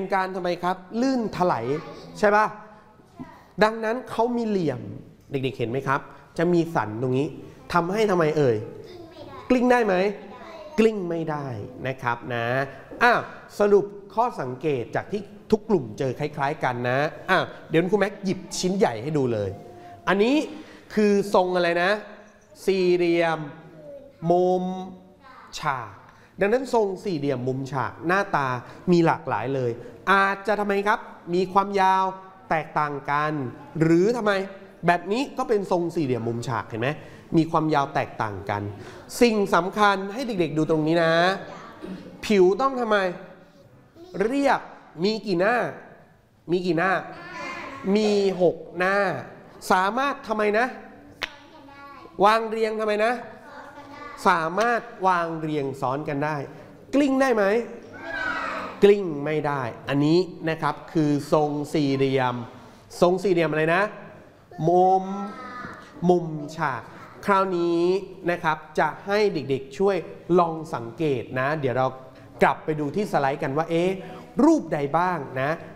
การทำไมครับลื่นถลายใช่ป่ะดังนั้นเขามีเหลี่ยมเด็กๆเห็นไหมครับจะมีสันตรงนี้ทำให้ทำไมเอ่ยกลิ้งได้ไหมกลิ้งไม่ได้นะครับนะสรุปข้อสังเกตจากที่ทุกกลุ่มเจอคล้ายๆกันนะเดี๋ยวคุณแม็กหยิบชิ้นใหญ่ให้ดูเลยอันนี้คือทรงอะไรนะสี่เหลี่ยมมุมฉากดังนั้นทรงสี่เหลี่ยมมุมฉากหน้าตามีหลากหลายเลยอาจจะทำไมครับมีความยาวแตกต่างกันหรือทำไมแบบนี้ก็เป็นทรงสี่เหลี่ยมมุมฉากเห็นไหมมีความยาวแตกต่างกันสิ่งสำคัญให้เด็กๆดูตรงนี้นะผิวต้องทำไมเรียบมีกี่หน้ามีกี่หน้ามี6หน้าสามารถทำไมนะวางเรียงทำไมนะสามารถวางเรียงซ้อนกันได้กลิ้งได้ไหมกลิ้งไม่ได้อันนี้นะครับคือทรงสี่เหลี่ยมทรงสี่เหลี่ยมอะไรนะมุมฉากคราวนี้นะครับจะให้เด็กๆช่วยลองสังเกตนะเดี๋ยวเรากลับไปดูที่สไลด์กันว่ารูปใดบ้างนะ